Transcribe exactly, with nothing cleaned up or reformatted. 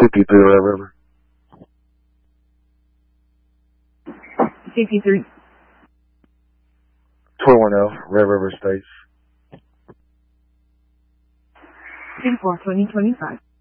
fifty-three Red River. fifty-three. twenty-one F, Red River Estates. ten four twenty twenty-five.